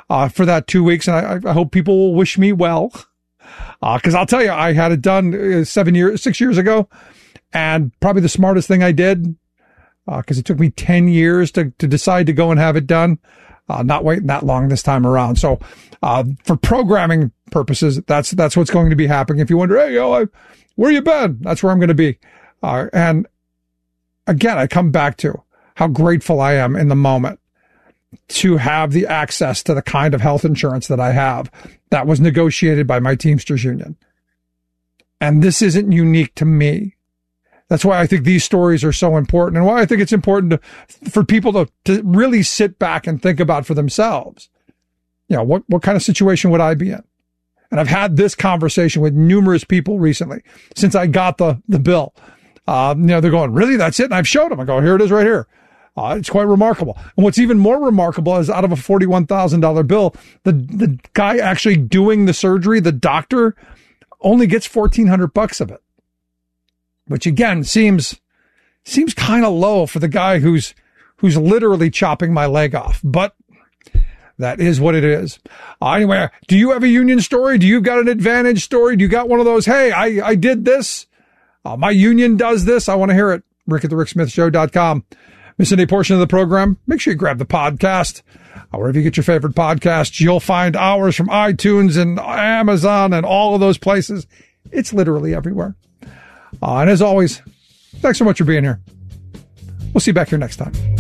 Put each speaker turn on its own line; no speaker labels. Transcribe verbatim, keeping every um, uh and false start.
uh, for that two weeks. And I, I hope people will wish me well. Uh, cause I'll tell you, I had it done uh, seven years, six years ago, and probably the smartest thing I did, uh, cause it took me ten years to, to decide to go and have it done. Uh, not waiting that long this time around. So, uh, for programming purposes, that's, that's what's going to be happening. If you wonder, hey, yo, I, where you been? That's where I'm going to be. Uh, and again, I come back to how grateful I am in the moment to have the access to the kind of health insurance that I have that was negotiated by my Teamsters union. And this isn't unique to me. That's why I think these stories are so important, and why I think it's important to, for people to, to really sit back and think about for themselves. You know, what, what kind of situation would I be in? And I've had this conversation with numerous people recently since I got the, the bill. Uh, you know, they're going, really? That's it? And I've showed them. I go, here it is right here. Uh, it's quite remarkable. And what's even more remarkable is out of a forty-one thousand dollars bill, the, the guy actually doing the surgery, the doctor, only gets fourteen hundred bucks of it. Which again seems seems kind of low for the guy who's who's literally chopping my leg off. But that is what it is. Uh, anyway, do you have a union story? Do you got an advantage story? Do you got one of those, hey, I, I did this. Uh, my union does this. I want to hear it. Rick at the Rick Smith Show dot com. Miss any portion of the program? Make sure you grab the podcast. Uh, wherever you get your favorite podcasts, you'll find ours from iTunes and Amazon and all of those places. It's literally everywhere. Uh, and as always, thanks so much for being here. We'll see you back here next time.